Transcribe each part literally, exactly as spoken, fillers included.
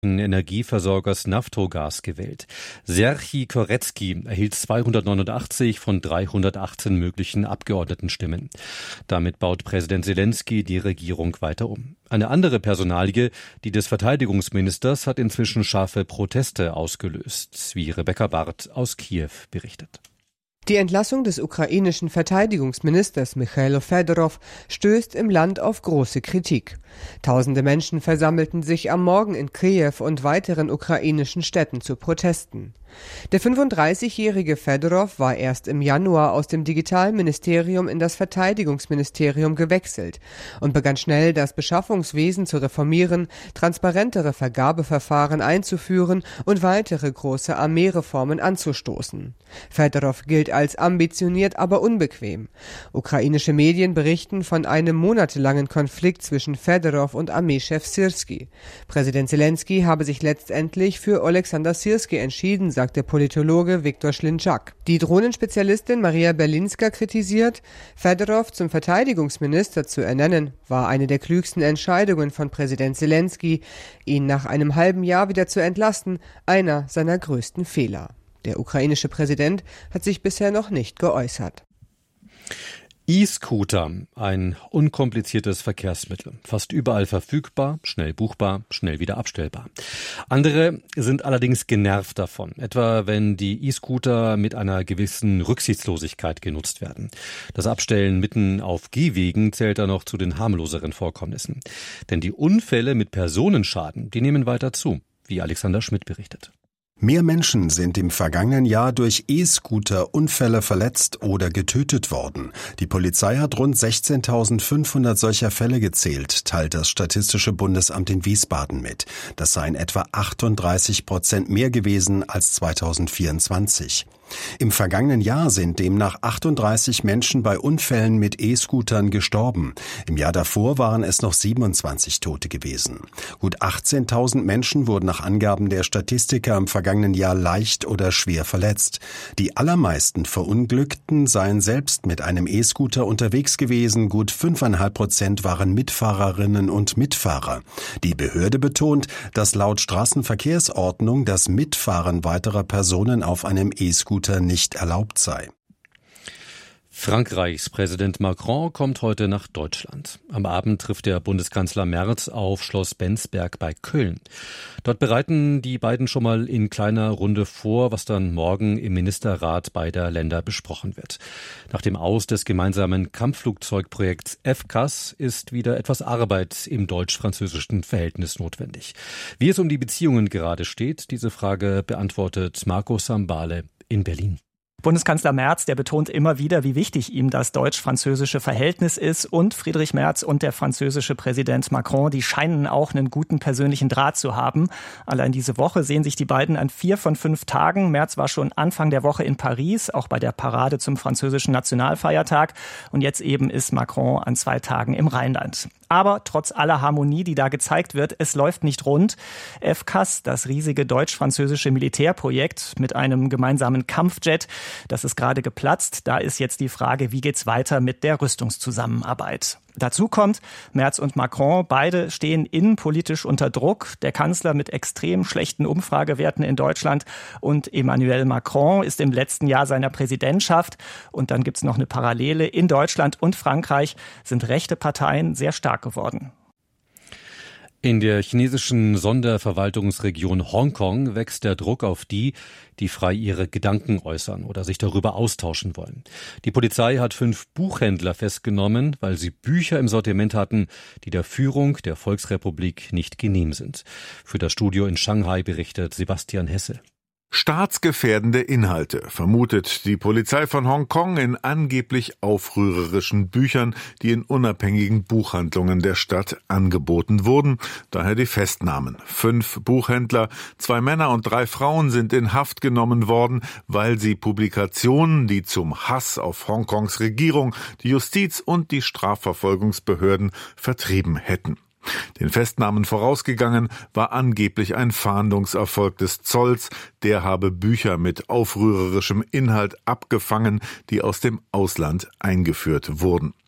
Energieversorgers Naftogaz gewählt. Serhii Korecki erhielt zweihundertneunundachtzig von dreihundertachtzehn möglichen Abgeordnetenstimmen. Damit baut Präsident Selenskyj die Regierung weiter um. Eine andere Personalie, die des Verteidigungsministers, hat inzwischen scharfe Proteste ausgelöst, wie Rebecca Barth aus Kiew berichtet. Die Entlassung des ukrainischen Verteidigungsministers Michailo Fedorov stößt im Land auf große Kritik. Tausende Menschen versammelten sich am Morgen in Kiew und weiteren ukrainischen Städten zu Protesten. Der fünfunddreißigjährige Fedorov war erst im Januar aus dem Digitalministerium in das Verteidigungsministerium gewechselt und begann schnell, das Beschaffungswesen zu reformieren, transparentere Vergabeverfahren einzuführen und weitere große Armeereformen anzustoßen. Fedorov gilt als ambitioniert, aber unbequem. Ukrainische Medien berichten von einem monatelangen Konflikt zwischen Fedorov und Armeechef Syrskij. Präsident Selenskyj habe sich letztendlich für Oleksandr Syrskij entschieden, sagt der Politologe Viktor Schlinczak. Die Drohnenspezialistin Maria Berlinska kritisiert, Fedorov zum Verteidigungsminister zu ernennen, war eine der klügsten Entscheidungen von Präsident Selenskyj. Ihn nach einem halben Jahr wieder zu entlassen, einer seiner größten Fehler. Der ukrainische Präsident hat sich bisher noch nicht geäußert. E-Scooter, ein unkompliziertes Verkehrsmittel. Fast überall verfügbar, schnell buchbar, schnell wieder abstellbar. Andere sind allerdings genervt davon, etwa wenn die E-Scooter mit einer gewissen Rücksichtslosigkeit genutzt werden. Das Abstellen mitten auf Gehwegen zählt da noch zu den harmloseren Vorkommnissen. Denn die Unfälle mit Personenschaden, die nehmen weiter zu, wie Alexander Schmidt berichtet. Mehr Menschen sind im vergangenen Jahr durch E-Scooter-Unfälle verletzt oder getötet worden. Die Polizei hat rund sechzehntausendfünfhundert solcher Fälle gezählt, teilt das Statistische Bundesamt in Wiesbaden mit. Das seien etwa achtunddreißig Prozent mehr gewesen als zweitausendvierundzwanzig. Im vergangenen Jahr sind demnach achtunddreißig Menschen bei Unfällen mit E-Scootern gestorben. Im Jahr davor waren es noch siebenundzwanzig Tote gewesen. Gut achtzehntausend Menschen wurden nach Angaben der Statistiker im vergangenen Jahr leicht oder schwer verletzt. Die allermeisten Verunglückten seien selbst mit einem E-Scooter unterwegs gewesen. Gut fünfeinhalb Prozent waren Mitfahrerinnen und Mitfahrer. Die Behörde betont, dass laut Straßenverkehrsordnung das Mitfahren weiterer Personen auf einem E-Scooter nicht erlaubt sei. Frankreichs Präsident Macron kommt heute nach Deutschland. Am Abend trifft der Bundeskanzler Merz auf Schloss Bensberg bei Köln. Dort bereiten die beiden schon mal in kleiner Runde vor, was dann morgen im Ministerrat beider Länder besprochen wird. Nach dem Aus des gemeinsamen Kampfflugzeugprojekts F C A S ist wieder etwas Arbeit im deutsch-französischen Verhältnis notwendig. Wie es um die Beziehungen gerade steht, diese Frage beantwortet Marco Sambale in Berlin. Bundeskanzler Merz, der betont immer wieder, wie wichtig ihm das deutsch-französische Verhältnis ist. Und Friedrich Merz und der französische Präsident Macron, die scheinen auch einen guten persönlichen Draht zu haben. Allein diese Woche sehen sich die beiden an vier von fünf Tagen. Merz war schon Anfang der Woche in Paris, auch bei der Parade zum französischen Nationalfeiertag. Und jetzt eben ist Macron an zwei Tagen im Rheinland. Aber trotz aller Harmonie, die da gezeigt wird, es läuft nicht rund. F C A S, das riesige deutsch-französische Militärprojekt mit einem gemeinsamen Kampfjet, das ist gerade geplatzt. Da ist jetzt die Frage, wie geht's weiter mit der Rüstungszusammenarbeit? Dazu kommt, Merz und Macron, beide stehen innenpolitisch unter Druck. Der Kanzler mit extrem schlechten Umfragewerten in Deutschland und Emmanuel Macron ist im letzten Jahr seiner Präsidentschaft. Und dann gibt's noch eine Parallele. In Deutschland und Frankreich sind rechte Parteien sehr stark geworden. In der chinesischen Sonderverwaltungsregion Hongkong wächst der Druck auf die, die frei ihre Gedanken äußern oder sich darüber austauschen wollen. Die Polizei hat fünf Buchhändler festgenommen, weil sie Bücher im Sortiment hatten, die der Führung der Volksrepublik nicht genehm sind. Für das Studio in Shanghai berichtet Sebastian Hesse. Staatsgefährdende Inhalte vermutet die Polizei von Hongkong in angeblich aufrührerischen Büchern, die in unabhängigen Buchhandlungen der Stadt angeboten wurden. Daher die Festnahmen. Fünf Buchhändler, zwei Männer und drei Frauen sind in Haft genommen worden, weil sie Publikationen, die zum Hass auf Hongkongs Regierung, die Justiz und die Strafverfolgungsbehörden vertrieben hätten. Den Festnahmen vorausgegangen war angeblich ein Fahndungserfolg des Zolls. Der habe Bücher mit aufrührerischem Inhalt abgefangen, die aus dem Ausland eingeführt wurden.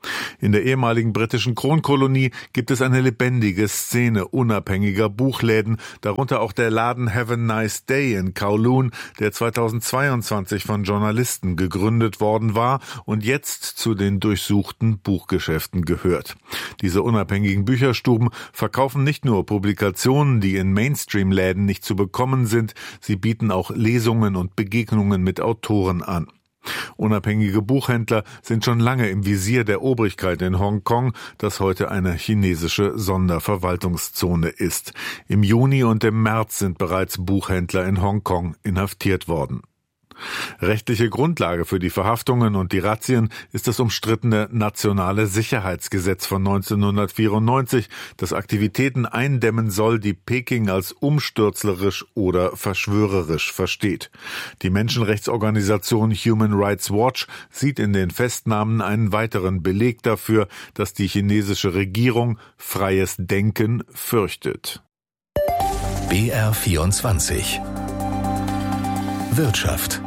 In der ehemaligen britischen Kronkolonie gibt es eine lebendige Szene unabhängiger Buchläden, darunter auch der Laden Have a Nice Day in Kowloon, der zweitausendzweiundzwanzig von Journalisten gegründet worden war und jetzt zu den durchsuchten Buchgeschäften gehört. Diese unabhängigen Bücherstuben verkaufen nicht nur Publikationen, die in Mainstream-Läden nicht zu bekommen sind, sie bieten auch Lesungen und Begegnungen mit Autoren an. Unabhängige Buchhändler sind schon lange im Visier der Obrigkeit in Hongkong, das heute eine chinesische Sonderverwaltungszone ist. Im Juni und im März sind bereits Buchhändler in Hongkong inhaftiert worden. Rechtliche Grundlage für die Verhaftungen und die Razzien ist das umstrittene Nationale Sicherheitsgesetz von neunzehnhundertvierundneunzig, das Aktivitäten eindämmen soll, die Peking als umstürzlerisch oder verschwörerisch versteht. Die Menschenrechtsorganisation Human Rights Watch sieht in den Festnahmen einen weiteren Beleg dafür, dass die chinesische Regierung freies Denken fürchtet. B R vierundzwanzig Wirtschaft.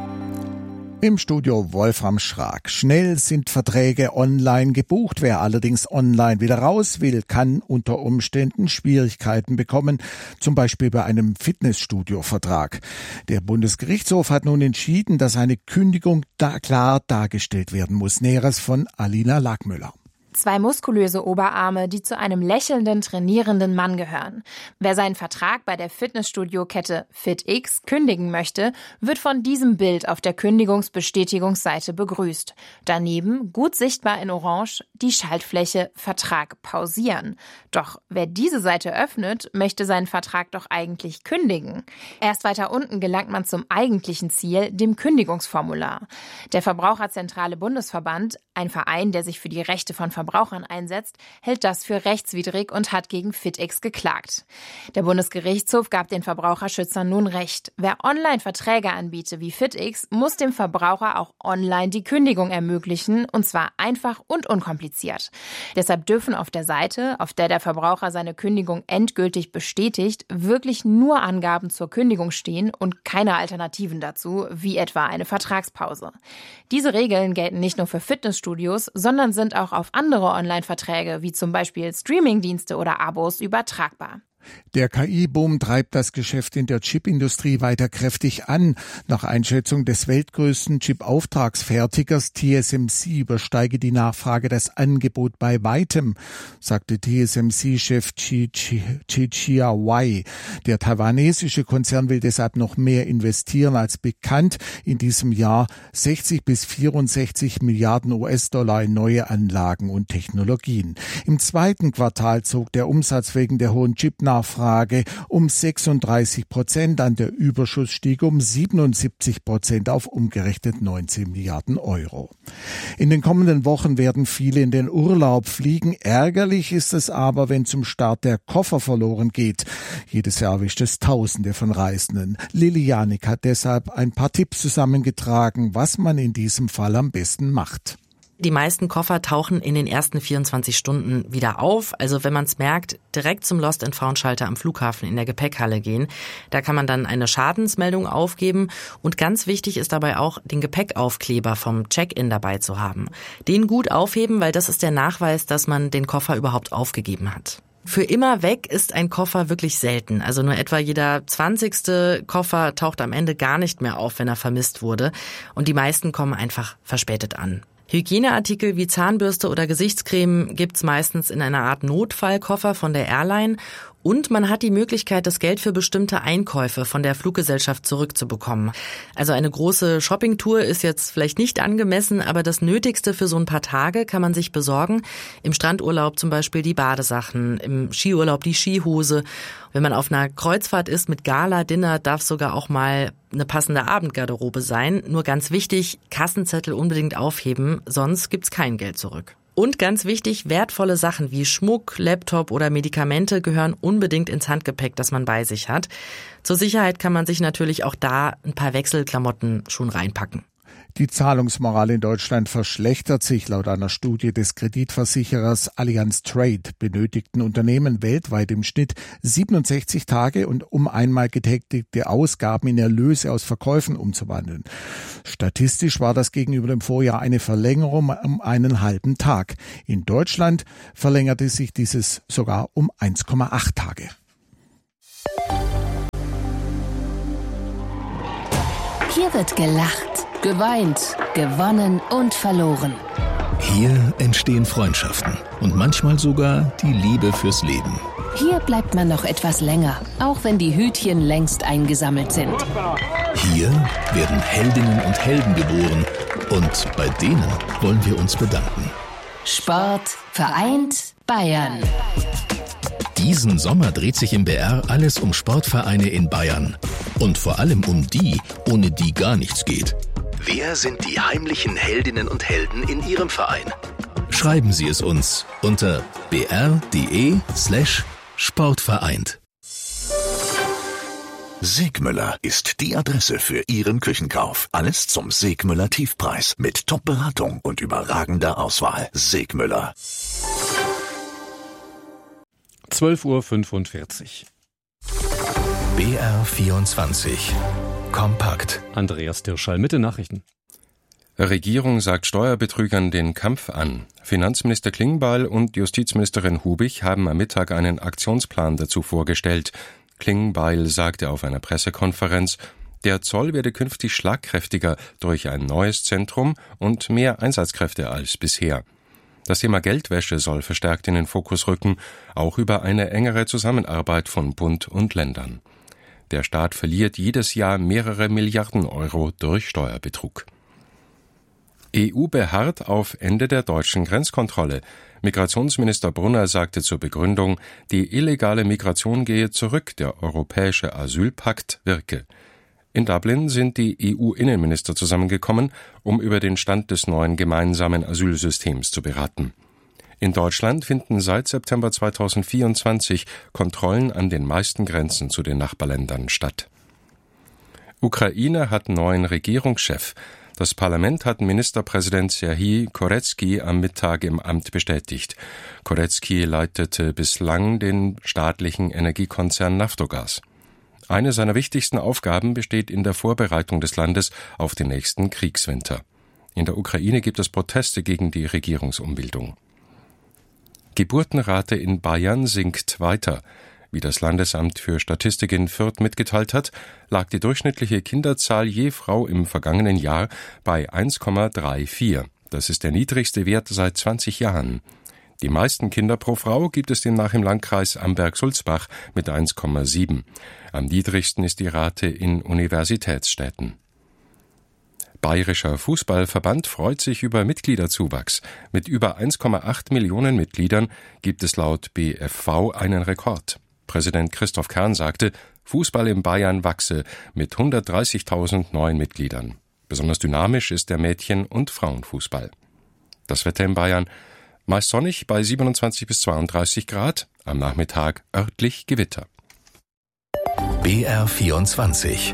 Im Studio Wolfram Schrag. Schnell sind Verträge online gebucht. Wer allerdings online wieder raus will, kann unter Umständen Schwierigkeiten bekommen, zum Beispiel bei einem Fitnessstudio-Vertrag. Der Bundesgerichtshof hat nun entschieden, dass eine Kündigung da klar dargestellt werden muss. Näheres von Alina Lackmüller. Zwei muskulöse Oberarme, die zu einem lächelnden, trainierenden Mann gehören. Wer seinen Vertrag bei der Fitnessstudio-Kette FitX kündigen möchte, wird von diesem Bild auf der Kündigungsbestätigungsseite begrüßt. Daneben, gut sichtbar in Orange, die Schaltfläche Vertrag pausieren. Doch wer diese Seite öffnet, möchte seinen Vertrag doch eigentlich kündigen. Erst weiter unten gelangt man zum eigentlichen Ziel, dem Kündigungsformular. Der Verbraucherzentrale Bundesverband, ein Verein, der sich für die Rechte von Verbrauchern einsetzt, hält das für rechtswidrig und hat gegen FitX geklagt. Der Bundesgerichtshof gab den Verbraucherschützern nun recht. Wer online Verträge anbietet wie FitX, muss dem Verbraucher auch online die Kündigung ermöglichen, und zwar einfach und unkompliziert. Deshalb dürfen auf der Seite, auf der der Verbraucher seine Kündigung endgültig bestätigt, wirklich nur Angaben zur Kündigung stehen und keine Alternativen dazu, wie etwa eine Vertragspause. Diese Regeln gelten nicht nur für Fitnessstudios, sondern sind auch auf andere Online-Verträge, wie zum Beispiel Streamingdienste oder Abos, übertragbar. Der K I-Boom treibt das Geschäft in der Chipindustrie weiter kräftig an. Nach Einschätzung des weltgrößten Chip-Auftragsfertigers T S M C übersteige die Nachfrage das Angebot bei weitem, sagte T S M C-Chef Chi-Chia Wei. Der taiwanesische Konzern will deshalb noch mehr investieren als bekannt. In diesem Jahr sechzig bis vierundsechzig Milliarden U S-Dollar in neue Anlagen und Technologien. Im zweiten Quartal zog der Umsatz wegen der hohen Chip-Nachfrage um sechsunddreißig Prozent an, der Überschuss stieg um siebenundsiebzig Prozent auf umgerechnet neunzehn Milliarden Euro. In den kommenden Wochen werden viele in den Urlaub fliegen. Ärgerlich ist es aber, wenn zum Start der Koffer verloren geht. Jedes Jahr erwischt es Tausende von Reisenden. Lili Janik hat deshalb ein paar Tipps zusammengetragen, was man in diesem Fall am besten macht. Die meisten Koffer tauchen in den ersten vierundzwanzig Stunden wieder auf. Also wenn man es merkt, direkt zum Lost-and-Found-Schalter am Flughafen in der Gepäckhalle gehen. Da kann man dann eine Schadensmeldung aufgeben. Und ganz wichtig ist dabei auch, den Gepäckaufkleber vom Check-in dabei zu haben. Den gut aufheben, weil das ist der Nachweis, dass man den Koffer überhaupt aufgegeben hat. Für immer weg ist ein Koffer wirklich selten. Also nur etwa jeder zwanzigste Koffer taucht am Ende gar nicht mehr auf, wenn er vermisst wurde. Und die meisten kommen einfach verspätet an. Hygieneartikel wie Zahnbürste oder Gesichtscreme gibt's meistens in einer Art Notfallkoffer von der Airline. Und man hat die Möglichkeit, das Geld für bestimmte Einkäufe von der Fluggesellschaft zurückzubekommen. Also eine große Shoppingtour ist jetzt vielleicht nicht angemessen, aber das Nötigste für so ein paar Tage kann man sich besorgen. Im Strandurlaub zum Beispiel die Badesachen, im Skiurlaub die Skihose. Wenn man auf einer Kreuzfahrt ist mit Gala-Dinner, darf sogar auch mal eine passende Abendgarderobe sein. Nur ganz wichtig, Kassenzettel unbedingt aufheben, sonst gibt's kein Geld zurück. Und ganz wichtig, wertvolle Sachen wie Schmuck, Laptop oder Medikamente gehören unbedingt ins Handgepäck, das man bei sich hat. Zur Sicherheit kann man sich natürlich auch da ein paar Wechselklamotten schon reinpacken. Die Zahlungsmoral in Deutschland verschlechtert sich. Laut einer Studie des Kreditversicherers Allianz Trade benötigten Unternehmen weltweit im Schnitt siebenundsechzig Tage, und um einmal getätigte Ausgaben in Erlöse aus Verkäufen umzuwandeln. Statistisch war das gegenüber dem Vorjahr eine Verlängerung um einen halben Tag. In Deutschland verlängerte sich dieses sogar um eins Komma acht Tage. Hier wird gelacht, geweint, gewonnen und verloren. Hier entstehen Freundschaften und manchmal sogar die Liebe fürs Leben. Hier bleibt man noch etwas länger, auch wenn die Hütchen längst eingesammelt sind. Hier werden Heldinnen und Helden geboren, und bei denen wollen wir uns bedanken. Sport vereint Bayern. Diesen Sommer dreht sich im B R alles um Sportvereine in Bayern. Und vor allem um die, ohne die gar nichts geht. Wer sind die heimlichen Heldinnen und Helden in Ihrem Verein? Schreiben Sie es uns unter br.de slash sportvereint. Segmüller ist die Adresse für Ihren Küchenkauf. Alles zum Segmüller Tiefpreis mit Top-Beratung und überragender Auswahl. Segmüller. zwölf Uhr fünfundvierzig. B R vierundzwanzig. Kompakt. Andreas Dirschall mit den Nachrichten. Regierung sagt Steuerbetrügern den Kampf an. Finanzminister Klingbeil und Justizministerin Hubich haben am Mittag einen Aktionsplan dazu vorgestellt. Klingbeil sagte auf einer Pressekonferenz, der Zoll werde künftig schlagkräftiger durch ein neues Zentrum und mehr Einsatzkräfte als bisher. Das Thema Geldwäsche soll verstärkt in den Fokus rücken, auch über eine engere Zusammenarbeit von Bund und Ländern. Der Staat verliert jedes Jahr mehrere Milliarden Euro durch Steuerbetrug. E U beharrt auf Ende der deutschen Grenzkontrolle. Migrationsminister Brunner sagte zur Begründung, die illegale Migration gehe zurück, der europäische Asylpakt wirke. In Dublin sind die E U-Innenminister zusammengekommen, um über den Stand des neuen gemeinsamen Asylsystems zu beraten. In Deutschland finden seit September zweitausendvierundzwanzig Kontrollen an den meisten Grenzen zu den Nachbarländern statt. Ukraine hat neuen Regierungschef. Das Parlament hat Ministerpräsident Serhij Koretskij am Mittag im Amt bestätigt. Koretskij leitete bislang den staatlichen Energiekonzern Naftogaz. Eine seiner wichtigsten Aufgaben besteht in der Vorbereitung des Landes auf den nächsten Kriegswinter. In der Ukraine gibt es Proteste gegen die Regierungsumbildung. Geburtenrate in Bayern sinkt weiter. Wie das Landesamt für Statistik in Fürth mitgeteilt hat, lag die durchschnittliche Kinderzahl je Frau im vergangenen Jahr bei eins Komma vierunddreißig. Das ist der niedrigste Wert seit zwanzig Jahren. Die meisten Kinder pro Frau gibt es demnach im Landkreis Amberg-Sulzbach mit eins Komma sieben. Am niedrigsten ist die Rate in Universitätsstädten. Bayerischer Fußballverband freut sich über Mitgliederzuwachs. Mit über eins Komma acht Millionen Mitgliedern gibt es laut B F V einen Rekord. Präsident Christoph Kern sagte, Fußball in Bayern wachse mit hundertdreißigtausend neuen Mitgliedern. Besonders dynamisch ist der Mädchen- und Frauenfußball. Das Wetter in Bayern: meist sonnig bei siebenundzwanzig bis zweiunddreißig Grad, am Nachmittag örtlich Gewitter. B R vierundzwanzig.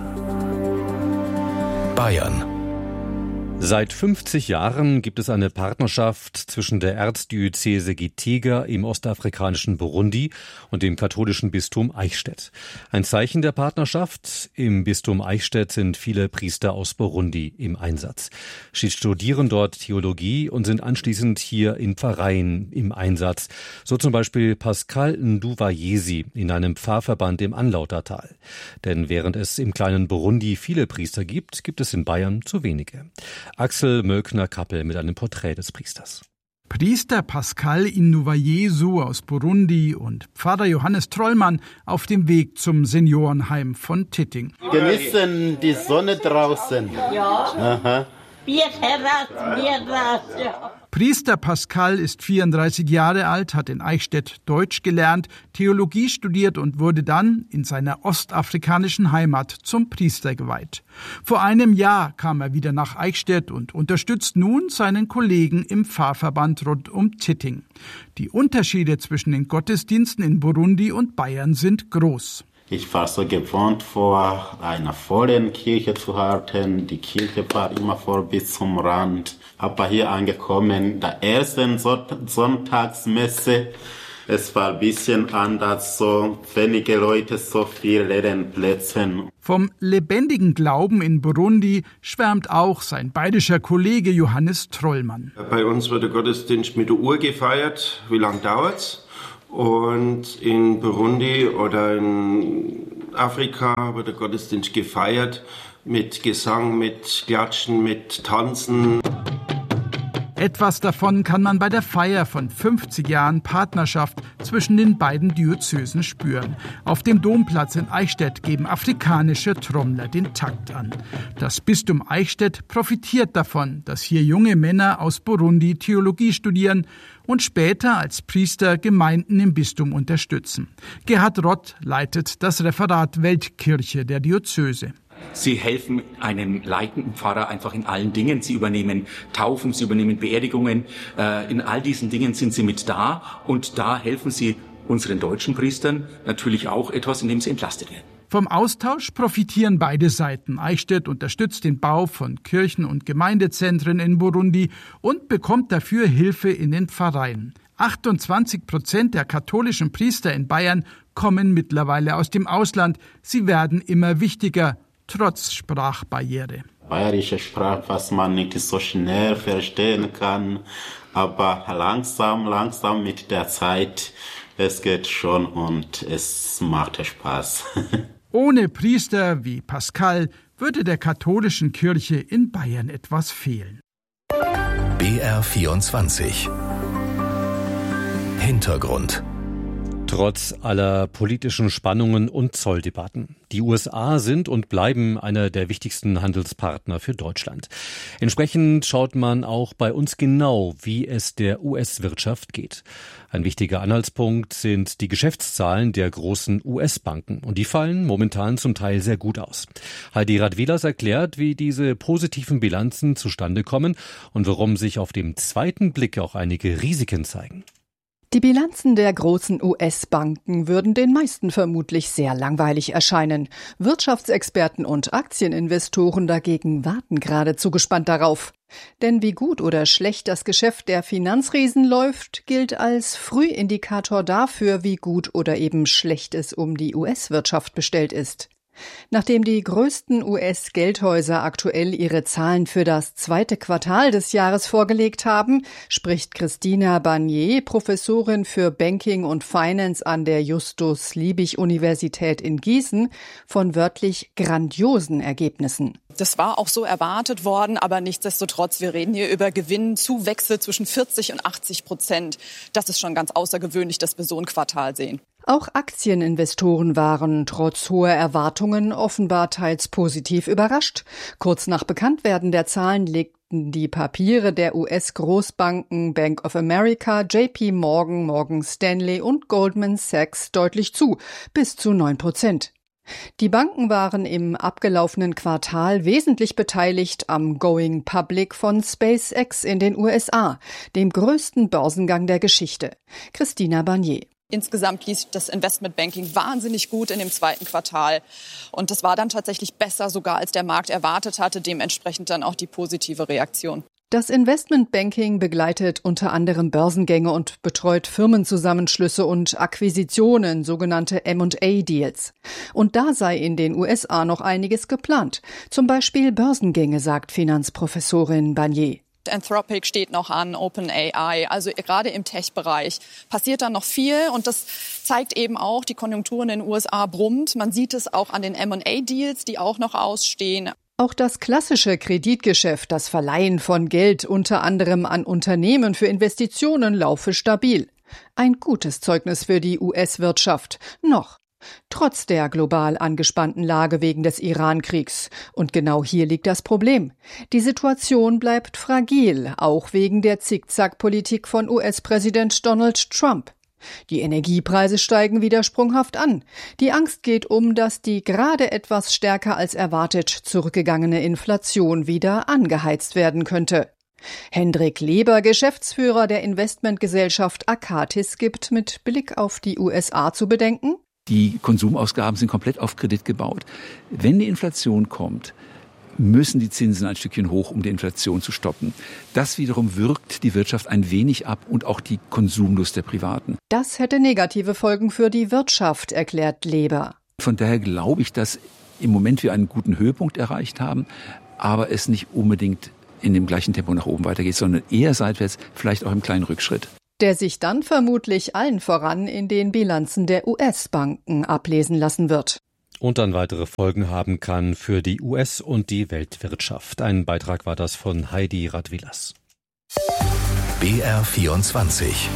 Bayern. Seit fünfzig Jahren gibt es eine Partnerschaft zwischen der Erzdiözese Gitega im ostafrikanischen Burundi und dem katholischen Bistum Eichstätt. Ein Zeichen der Partnerschaft: im Bistum Eichstätt sind viele Priester aus Burundi im Einsatz. Sie studieren dort Theologie und sind anschließend hier in Pfarreien im Einsatz. So zum Beispiel Pascal Nduwayezi in einem Pfarrverband im Anlautertal. Denn während es im kleinen Burundi viele Priester gibt, gibt es in Bayern zu wenige. Axel Mölkner-Kappel mit einem Porträt des Priesters. Priester Pascal Nduwayezu aus Burundi und Pfarrer Johannes Trollmann auf dem Weg zum Seniorenheim von Titting. Genießen die Sonne draußen. Ja. Aha. Bier Terrasse, Bier ja. Priester Pascal ist vierunddreißig Jahre alt, hat in Eichstätt Deutsch gelernt, Theologie studiert und wurde dann in seiner ostafrikanischen Heimat zum Priester geweiht. Vor einem Jahr kam er wieder nach Eichstätt und unterstützt nun seinen Kollegen im Pfarrverband rund um Titting. Die Unterschiede zwischen den Gottesdiensten in Burundi und Bayern sind groß. Ich war so gewohnt, vor einer vollen Kirche zu halten. Die Kirche war immer voll bis zum Rand. Aber hier angekommen, der ersten Sonntagsmesse, es war ein bisschen anders, so wenige Leute, so viele leere Plätze. Vom lebendigen Glauben in Burundi schwärmt auch sein bayerischer Kollege Johannes Trollmann. Bei uns wird der Gottesdienst mit der Uhr gefeiert. Wie lange dauert's? Und in Burundi oder in Afrika wird der Gottesdienst gefeiert mit Gesang, mit Klatschen, mit Tanzen. Etwas davon kann man bei der Feier von fünfzig Jahren Partnerschaft zwischen den beiden Diözesen spüren. Auf dem Domplatz in Eichstätt geben afrikanische Trommler den Takt an. Das Bistum Eichstätt profitiert davon, dass hier junge Männer aus Burundi Theologie studieren und später als Priester Gemeinden im Bistum unterstützen. Gerhard Rott leitet das Referat Weltkirche der Diözese. Sie helfen einem leitenden Pfarrer einfach in allen Dingen. Sie übernehmen Taufen, sie übernehmen Beerdigungen. In all diesen Dingen sind sie mit da. Und da helfen sie unseren deutschen Priestern natürlich auch etwas, indem sie entlastet werden. Vom Austausch profitieren beide Seiten. Eichstätt unterstützt den Bau von Kirchen- und Gemeindezentren in Burundi und bekommt dafür Hilfe in den Pfarreien. achtundzwanzig Prozent der katholischen Priester in Bayern kommen mittlerweile aus dem Ausland. Sie werden immer wichtiger, trotz Sprachbarriere. Bayerische Sprache, was man nicht so schnell verstehen kann, aber langsam, langsam mit der Zeit, es geht schon und es macht Spaß. Ohne Priester wie Pascal würde der katholischen Kirche in Bayern etwas fehlen. B R vierundzwanzig Hintergrund. Trotz aller politischen Spannungen und Zolldebatten. Die U S A sind und bleiben einer der wichtigsten Handelspartner für Deutschland. Entsprechend schaut man auch bei uns genau, wie es der U S-Wirtschaft geht. Ein wichtiger Anhaltspunkt sind die Geschäftszahlen der großen U S-Banken. Und die fallen momentan zum Teil sehr gut aus. Heidi Radwilas erklärt, wie diese positiven Bilanzen zustande kommen und warum sich auf dem zweiten Blick auch einige Risiken zeigen. Die Bilanzen der großen U S-Banken würden den meisten vermutlich sehr langweilig erscheinen. Wirtschaftsexperten und Aktieninvestoren dagegen warten geradezu gespannt darauf. Denn wie gut oder schlecht das Geschäft der Finanzriesen läuft, gilt als Frühindikator dafür, wie gut oder eben schlecht es um die U S-Wirtschaft bestellt ist. Nachdem die größten U S-Geldhäuser aktuell ihre Zahlen für das zweite Quartal des Jahres vorgelegt haben, spricht Christina Barnier, Professorin für Banking und Finance an der Justus-Liebig-Universität in Gießen, von wörtlich grandiosen Ergebnissen. Das war auch so erwartet worden, aber nichtsdestotrotz, wir reden hier über Gewinnzuwächse zwischen vierzig und achtzig Prozent. Das ist schon ganz außergewöhnlich, dass wir so ein Quartal sehen. Auch Aktieninvestoren waren trotz hoher Erwartungen offenbar teils positiv überrascht. Kurz nach Bekanntwerden der Zahlen legten die Papiere der U S-Großbanken Bank of America, J P Morgan, Morgan Stanley und Goldman Sachs deutlich zu, bis zu neun Prozent. Die Banken waren im abgelaufenen Quartal wesentlich beteiligt am Going Public von SpaceX in den U S A, dem größten Börsengang der Geschichte. Christina Barnier. Insgesamt lief das Investmentbanking wahnsinnig gut in dem zweiten Quartal. Und das war dann tatsächlich besser sogar, als der Markt erwartet hatte, dementsprechend dann auch die positive Reaktion. Das Investmentbanking begleitet unter anderem Börsengänge und betreut Firmenzusammenschlüsse und Akquisitionen, sogenannte M und A Deals. Und da sei in den U S A noch einiges geplant. Zum Beispiel Börsengänge, sagt Finanzprofessorin Barnier. Anthropic steht noch an, OpenAI, also gerade im Tech-Bereich passiert da noch viel und das zeigt eben auch, die Konjunktur in den U S A brummt. Man sieht es auch an den M und A Deals, die auch noch ausstehen. Auch das klassische Kreditgeschäft, das Verleihen von Geld unter anderem an Unternehmen für Investitionen, laufe stabil. Ein gutes Zeugnis für die U S-Wirtschaft. Noch. Trotz der global angespannten Lage wegen des Iran-Kriegs. Und genau hier liegt das Problem. Die Situation bleibt fragil, auch wegen der Zickzack-Politik von U S-Präsident Donald Trump. Die Energiepreise steigen wieder sprunghaft an. Die Angst geht um, dass die gerade etwas stärker als erwartet zurückgegangene Inflation wieder angeheizt werden könnte. Hendrik Leber, Geschäftsführer der Investmentgesellschaft Akatis, gibt mit Blick auf die U S A zu bedenken: Die Konsumausgaben sind komplett auf Kredit gebaut. Wenn die Inflation kommt, müssen die Zinsen ein Stückchen hoch, um die Inflation zu stoppen. Das wiederum wirkt die Wirtschaft ein wenig ab und auch die Konsumlust der Privaten. Das hätte negative Folgen für die Wirtschaft, erklärt Leber. Von daher glaube ich, dass im Moment wir einen guten Höhepunkt erreicht haben, aber es nicht unbedingt in dem gleichen Tempo nach oben weitergeht, sondern eher seitwärts, vielleicht auch im kleinen Rückschritt. Der sich dann vermutlich allen voran in den Bilanzen der U S-Banken ablesen lassen wird. Und dann weitere Folgen haben kann für die U S- und die Weltwirtschaft. Ein Beitrag war das von Heidi Radwilas. B R vierundzwanzig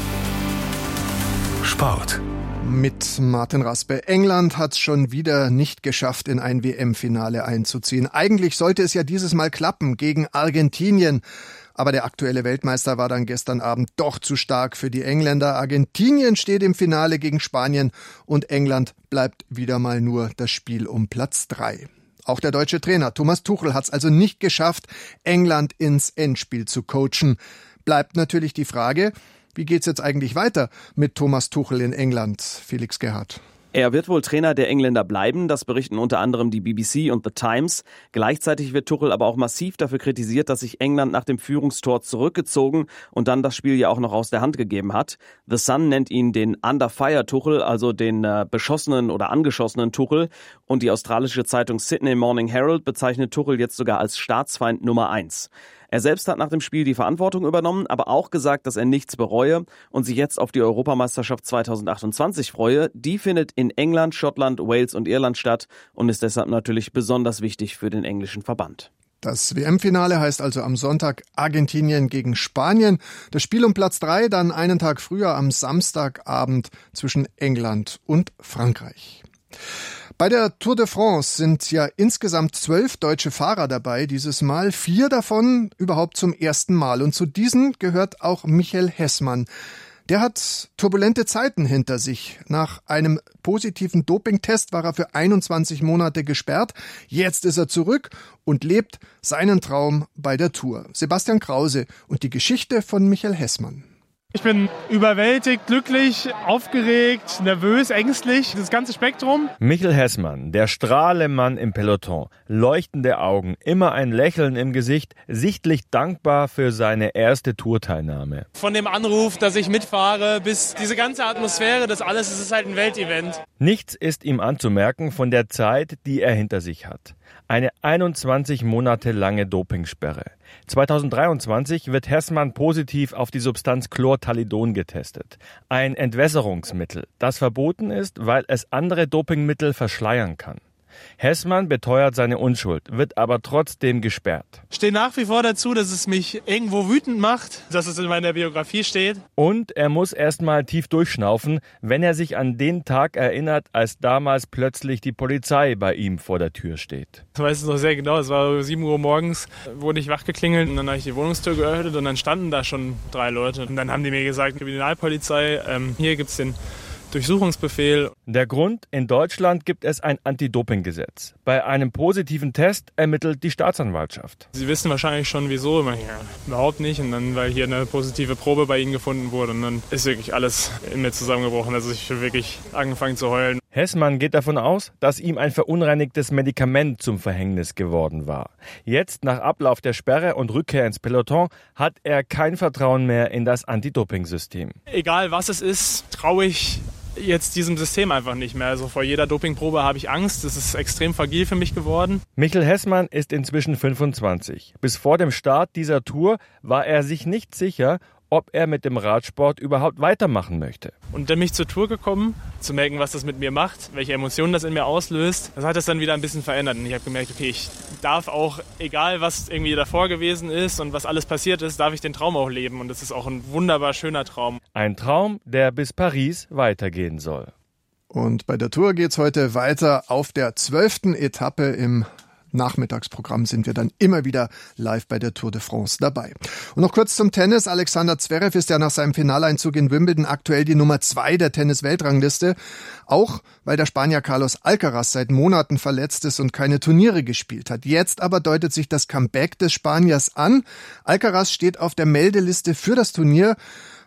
Sport. Mit Martin Raspe. England hat es schon wieder nicht geschafft, in ein W M-Finale einzuziehen. Eigentlich sollte es ja dieses Mal klappen gegen Argentinien. Aber der aktuelle Weltmeister war dann gestern Abend doch zu stark für die Engländer. Argentinien steht im Finale gegen Spanien und England bleibt wieder mal nur das Spiel um Platz drei. Auch der deutsche Trainer Thomas Tuchel hat es also nicht geschafft, England ins Endspiel zu coachen. Bleibt natürlich die Frage, wie geht's jetzt eigentlich weiter mit Thomas Tuchel in England? Felix Gerhardt. Er wird wohl Trainer der Engländer bleiben, das berichten unter anderem die B B C und The Times. Gleichzeitig wird Tuchel aber auch massiv dafür kritisiert, dass sich England nach dem Führungstor zurückgezogen und dann das Spiel ja auch noch aus der Hand gegeben hat. The Sun nennt ihn den Under Fire Tuchel, also den äh, beschossenen oder angeschossenen Tuchel. Und die australische Zeitung Sydney Morning Herald bezeichnet Tuchel jetzt sogar als Staatsfeind Nummer eins. Er selbst hat nach dem Spiel die Verantwortung übernommen, aber auch gesagt, dass er nichts bereue und sich jetzt auf die Europameisterschaft zweitausendachtundzwanzig freue. Die findet in England, Schottland, Wales und Irland statt und ist deshalb natürlich besonders wichtig für den englischen Verband. Das W M-Finale heißt also am Sonntag Argentinien gegen Spanien. Das Spiel um Platz drei dann einen Tag früher am Samstagabend zwischen England und Frankreich. Bei der Tour de France sind ja insgesamt zwölf deutsche Fahrer dabei, dieses Mal vier davon überhaupt zum ersten Mal. Und zu diesen gehört auch Michael Hessmann. Der hat turbulente Zeiten hinter sich. Nach einem positiven Dopingtest war er für einundzwanzig Monate gesperrt. Jetzt ist er zurück und lebt seinen Traum bei der Tour. Sebastian Krause und die Geschichte von Michael Hessmann. Ich bin überwältigt, glücklich, aufgeregt, nervös, ängstlich, das ganze Spektrum. Michael Hessmann, der Strahlemann im Peloton, leuchtende Augen, immer ein Lächeln im Gesicht, sichtlich dankbar für seine erste Tourteilnahme. Von dem Anruf, dass ich mitfahre, bis diese ganze Atmosphäre, das alles, es ist halt ein Weltevent. Nichts ist ihm anzumerken von der Zeit, die er hinter sich hat. Eine einundzwanzig Monate lange Dopingsperre. zweitausenddreiundzwanzig wird Hessmann positiv auf die Substanz Chlortalidon getestet. Ein Entwässerungsmittel, das verboten ist, weil es andere Dopingmittel verschleiern kann. Hessmann beteuert seine Unschuld, wird aber trotzdem gesperrt. Ich stehe nach wie vor dazu, dass es mich irgendwo wütend macht, dass es in meiner Biografie steht. Und er muss erstmal tief durchschnaufen, wenn er sich an den Tag erinnert, als damals plötzlich die Polizei bei ihm vor der Tür steht. Ich weiß es noch sehr genau, es war sieben Uhr morgens, wurde ich wachgeklingelt und dann habe ich die Wohnungstür geöffnet und dann standen da schon drei Leute. Und dann haben die mir gesagt, Kriminalpolizei, ähm, hier gibt's den Durchsuchungsbefehl. Der Grund: In Deutschland gibt es ein Anti-Doping-Gesetz. Bei einem positiven Test ermittelt die Staatsanwaltschaft. Sie wissen wahrscheinlich schon, wieso. Ja, überhaupt nicht. Und dann, weil hier eine positive Probe bei Ihnen gefunden wurde. Und dann ist wirklich alles in mir zusammengebrochen. Also ich habe wirklich angefangen zu heulen. Hessmann geht davon aus, dass ihm ein verunreinigtes Medikament zum Verhängnis geworden war. Jetzt, nach Ablauf der Sperre und Rückkehr ins Peloton, hat er kein Vertrauen mehr in das Anti-Doping-System. Egal was es ist, traue ich jetzt diesem System einfach nicht mehr. Also vor jeder Dopingprobe habe ich Angst. Es ist extrem fragil für mich geworden. Michael Hessmann ist inzwischen fünfundzwanzig. Bis vor dem Start dieser Tour war er sich nicht sicher, ob er mit dem Radsport überhaupt weitermachen möchte. Und dann bin ich zur Tour gekommen, zu merken, was das mit mir macht, welche Emotionen das in mir auslöst. Das hat das dann wieder ein bisschen verändert. Und ich habe gemerkt, okay, ich darf auch, egal was irgendwie davor gewesen ist und was alles passiert ist, darf ich den Traum auch leben. Und das ist auch ein wunderbar schöner Traum. Ein Traum, der bis Paris weitergehen soll. Und bei der Tour geht's heute weiter. Auf der zwölften Etappe im Nachmittagsprogramm sind wir dann immer wieder live bei der Tour de France dabei. Und noch kurz zum Tennis. Alexander Zverev ist ja nach seinem Finaleinzug in Wimbledon aktuell die Nummer zwei der Tennis-Weltrangliste. Auch weil der Spanier Carlos Alcaraz seit Monaten verletzt ist und keine Turniere gespielt hat. Jetzt aber deutet sich das Comeback des Spaniers an. Alcaraz steht auf der Meldeliste für das Turnier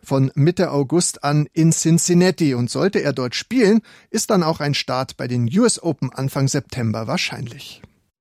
von Mitte August an in Cincinnati. Und sollte er dort spielen, ist dann auch ein Start bei den U S Open Anfang September wahrscheinlich.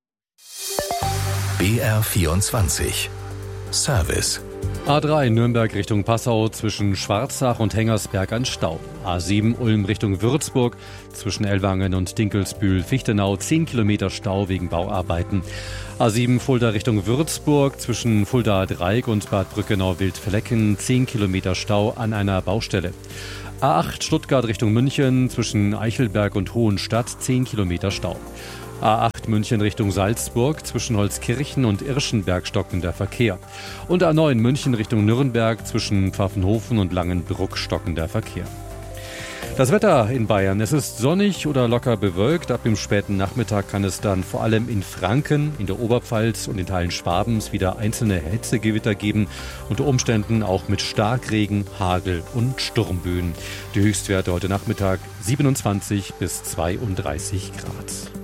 B R vierundzwanzig Service. A drei Nürnberg Richtung Passau zwischen Schwarzach und Hengersberg an Stau. A sieben Ulm Richtung Würzburg zwischen Ellwangen und Dinkelsbühl-Fichtenau zehn Kilometer Stau wegen Bauarbeiten. A sieben Fulda Richtung Würzburg zwischen Fulda Dreieck und Bad Brückenau-Wildflecken zehn Kilometer Stau an einer Baustelle. A acht Stuttgart Richtung München zwischen Eichelberg und Hohenstadt zehn Kilometer Stau. A acht München Richtung Salzburg zwischen Holzkirchen und Irschenberg stockender Verkehr. Und A neun München Richtung Nürnberg zwischen Pfaffenhofen und Langenbruck stockender Verkehr. Das Wetter in Bayern. Es ist sonnig oder locker bewölkt. Ab dem späten Nachmittag kann es dann vor allem in Franken, in der Oberpfalz und in Teilen Schwabens wieder einzelne Hitzegewitter geben. Unter Umständen auch mit Starkregen, Hagel und Sturmböen. Die Höchstwerte heute Nachmittag siebenundzwanzig bis zweiunddreißig Grad.